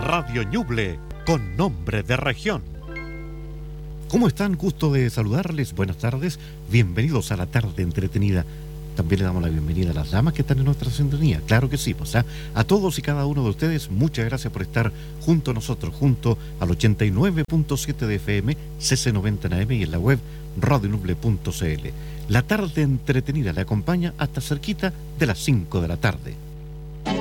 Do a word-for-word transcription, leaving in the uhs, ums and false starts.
Radio Ñuble, con nombre de región. ¿Cómo están? Gusto de saludarles. Buenas tardes. Bienvenidos a la tarde entretenida. También le damos la bienvenida a las damas que están en nuestra sintonía. Claro que sí, pues, ¿eh? A todos y cada uno de ustedes, muchas gracias por estar junto a nosotros, junto al ochenta y nueve punto siete de F M, C C noventa en A M y en la web radio ñuble punto c l. La tarde entretenida le acompaña hasta cerquita de las cinco de la tarde.